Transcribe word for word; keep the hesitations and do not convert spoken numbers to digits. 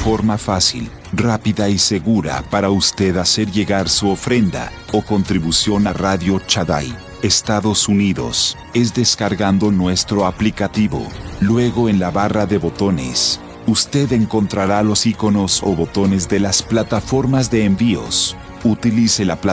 forma fácil, rápida y segura para usted hacer llegar su ofrenda o contribución a Radio Shaddai, Estados Unidos, es descargando nuestro aplicativo. Luego en la barra de botones, usted encontrará los iconos o botones de las plataformas de envíos. Utilice la plataforma